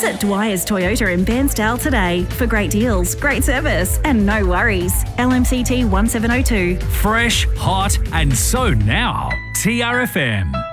Visit Dwyer's Toyota in Bairnsdale today for great deals, great service and no worries. LMCT 1702. Fresh, hot and so now. TRFM.